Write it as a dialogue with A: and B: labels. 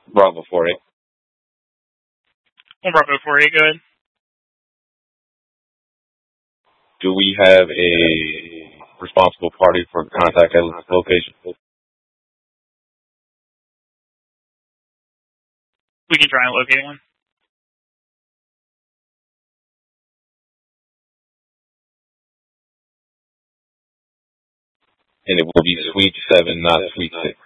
A: Bravo 48.
B: One Bravo 48, go ahead.
A: Do we have a responsible party for contact at this location?
B: We can try and locate one.
A: And it will be Suite 7, not Suite 6.